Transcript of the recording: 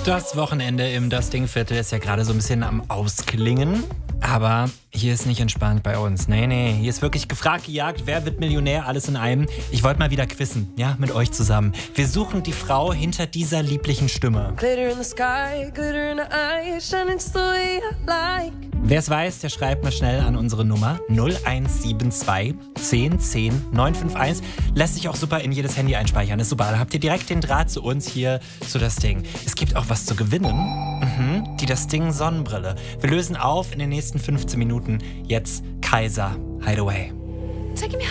Das Wochenende im Das Ding-Viertel ist ja gerade so ein bisschen am Ausklingen. Aber hier ist nicht entspannt bei uns. Nee, hier ist wirklich gefragt, gejagt, wer wird Millionär, alles in einem. Ich wollte mal wieder quizzen, ja, mit euch zusammen. Wir suchen die Frau hinter dieser lieblichen Stimme. Glitter in the sky, glitter in the eye, shining just the way I like. Wer es weiß, der schreibt mal schnell an unsere Nummer 0172 10 10 951. Lässt sich auch super in jedes Handy einspeichern. Ist super, da habt ihr direkt den Draht zu uns hier zu Das Ding. Es gibt auch was zu gewinnen. Die Das Ding Sonnenbrille. Wir lösen auf in den nächsten 15 Minuten. Jetzt Kaiser Hideaway.